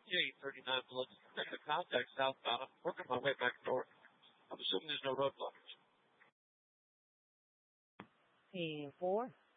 5839 Valencia. Negative contact southbound. I'm working my way back north. I'm assuming there's no road blockage. Team 4.